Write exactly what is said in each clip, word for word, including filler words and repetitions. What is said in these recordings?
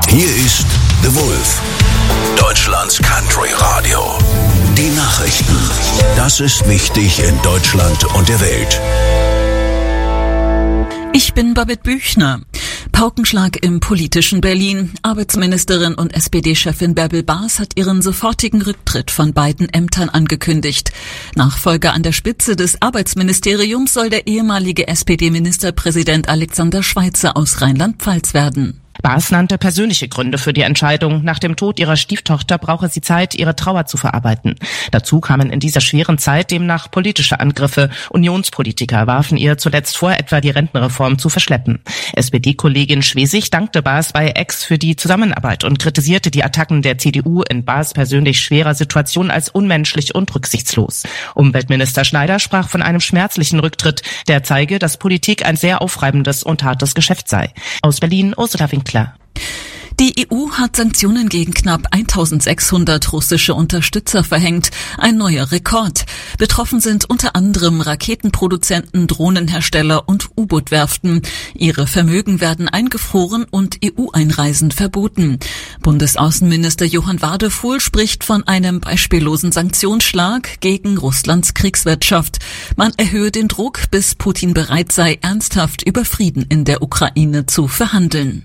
Hier ist The Wolf, Deutschlands Country Radio. Die Nachrichten. Das ist wichtig in Deutschland und der Welt. Ich bin Babette Büchner. Paukenschlag im politischen Berlin. Arbeitsministerin und S P D-Chefin Bärbel Baas hat ihren sofortigen Rücktritt von beiden Ämtern angekündigt. Nachfolger an der Spitze des Arbeitsministeriums soll der ehemalige S P D-Ministerpräsident Alexander Schweitzer aus Rheinland-Pfalz werden. Baas nannte persönliche Gründe für die Entscheidung. Nach dem Tod ihrer Stieftochter brauche sie Zeit, ihre Trauer zu verarbeiten. Dazu kamen in dieser schweren Zeit demnach politische Angriffe. Unionspolitiker warfen ihr zuletzt vor, etwa die Rentenreform zu verschleppen. S P D-Kollegin Schwesig dankte Baas bei X für die Zusammenarbeit und kritisierte die Attacken der C D U in Baas persönlich schwerer Situation als unmenschlich und rücksichtslos. Umweltminister Schneider sprach von einem schmerzlichen Rücktritt, der zeige, dass Politik ein sehr aufreibendes und hartes Geschäft sei. Aus Berlin, Ursula Winkler. Die E U hat Sanktionen gegen knapp eintausendsechshundert russische Unterstützer verhängt. Ein neuer Rekord. Betroffen sind unter anderem Raketenproduzenten, Drohnenhersteller und U-Boot-Werften. Ihre Vermögen werden eingefroren und E U-Einreisen verboten. Bundesaußenminister Johann Wadefuhl spricht von einem beispiellosen Sanktionsschlag gegen Russlands Kriegswirtschaft. Man erhöhe den Druck, bis Putin bereit sei, ernsthaft über Frieden in der Ukraine zu verhandeln.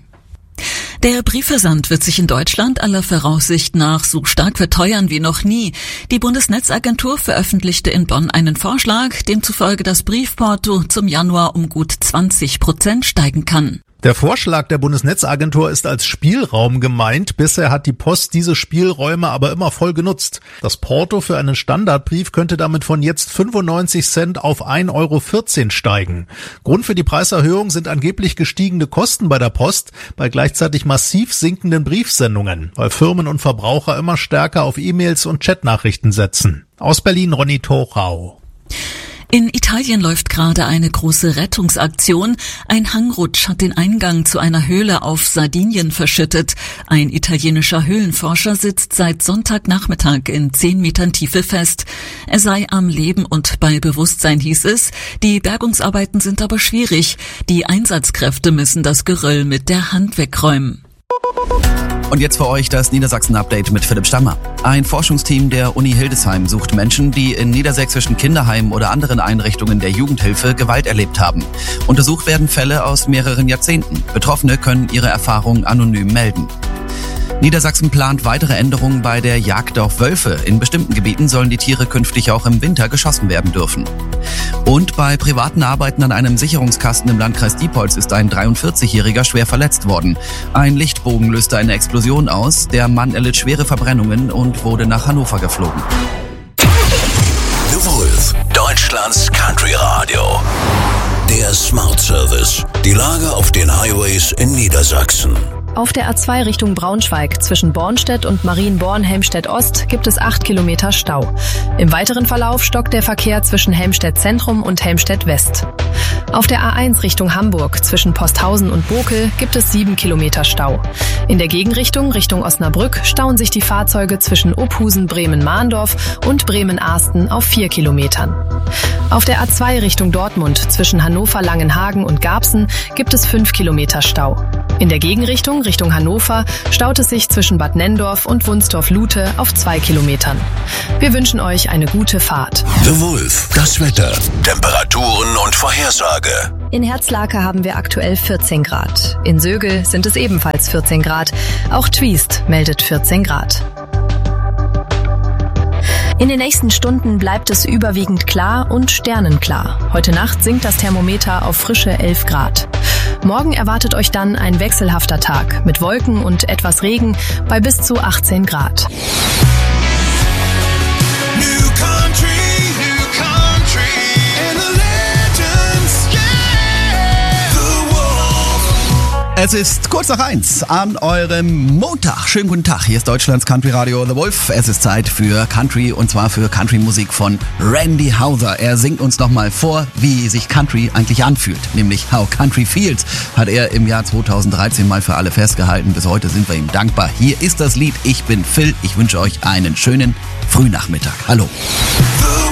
Der Briefversand wird sich in Deutschland aller Voraussicht nach so stark verteuern wie noch nie. Die Bundesnetzagentur veröffentlichte in Bonn einen Vorschlag, demzufolge das Briefporto zum Januar um gut zwanzig Prozent steigen kann. Der Vorschlag der Bundesnetzagentur ist als Spielraum gemeint. Bisher hat die Post diese Spielräume aber immer voll genutzt. Das Porto für einen Standardbrief könnte damit von jetzt fünfundneunzig Cent auf ein Euro vierzehn steigen. Grund für die Preiserhöhung sind angeblich gestiegene Kosten bei der Post, bei gleichzeitig massiv sinkenden Briefsendungen, weil Firmen und Verbraucher immer stärker auf E-Mails und Chatnachrichten setzen. Aus Berlin, Ronny Thorau. In Italien läuft gerade eine große Rettungsaktion. Ein Hangrutsch hat den Eingang zu einer Höhle auf Sardinien verschüttet. Ein italienischer Höhlenforscher sitzt seit Sonntagnachmittag in zehn Metern Tiefe fest. Er sei am Leben und bei Bewusstsein, hieß es. Die Bergungsarbeiten sind aber schwierig. Die Einsatzkräfte müssen das Geröll mit der Hand wegräumen. Und jetzt für euch das Niedersachsen-Update mit Philipp Stammer. Ein Forschungsteam der Uni Hildesheim sucht Menschen, die in niedersächsischen Kinderheimen oder anderen Einrichtungen der Jugendhilfe Gewalt erlebt haben. Untersucht werden Fälle aus mehreren Jahrzehnten. Betroffene können ihre Erfahrungen anonym melden. Niedersachsen plant weitere Änderungen bei der Jagd auf Wölfe. In bestimmten Gebieten sollen die Tiere künftig auch im Winter geschossen werden dürfen. Und bei privaten Arbeiten an einem Sicherungskasten im Landkreis Diepholz ist ein dreiundvierzigjähriger schwer verletzt worden. Ein Lichtbogen löste eine Explosion aus. Der Mann erlitt schwere Verbrennungen und wurde nach Hannover geflogen. The Wolf, Deutschlands Country Radio. Der Smart Service. Die Lage auf den Highways in Niedersachsen. Auf der A zwei Richtung Braunschweig zwischen Bornstedt und Marienborn-Helmstedt-Ost gibt es acht Kilometer Stau. Im weiteren Verlauf stockt der Verkehr zwischen Helmstedt-Zentrum und Helmstedt-West. Auf der A eins Richtung Hamburg zwischen Posthausen und Bokel gibt es sieben Kilometer Stau. In der Gegenrichtung Richtung Osnabrück stauen sich die Fahrzeuge zwischen Ophusen, Bremen-Mahndorf und Bremen-Ahsten auf vier Kilometern. Auf der A zwei Richtung Dortmund zwischen Hannover-Langenhagen und Garbsen gibt es fünf Kilometer Stau. In der Gegenrichtung Richtung Hannover staut es sich zwischen Bad Nenndorf und Wunsdorf-Lute auf zwei Kilometern. Wir wünschen euch eine gute Fahrt. The Wolf, das Wetter, Temperaturen und Vorhersage. In Herzlake haben wir aktuell vierzehn Grad. In Sögel sind es ebenfalls vierzehn Grad. Auch Twiest meldet vierzehn Grad. In den nächsten Stunden bleibt es überwiegend klar und sternenklar. Heute Nacht sinkt das Thermometer auf frische elf Grad. Morgen erwartet euch dann ein wechselhafter Tag mit Wolken und etwas Regen bei bis zu achtzehn Grad. New country, new country, and the legends, yeah, the Wolf. Es ist kurz nach eins an eurem Montag. Schönen guten Tag, hier ist Deutschlands Country Radio The Wolf. Es ist Zeit für Country und zwar für Country-Musik von Randy Houser. Er singt uns nochmal vor, wie sich Country eigentlich anfühlt, nämlich How Country Feels, hat er im Jahr zweitausenddreizehn mal für alle festgehalten. Bis heute sind wir ihm dankbar. Hier ist das Lied Ich bin Phil. Ich wünsche euch einen schönen Frühnachmittag. Hallo.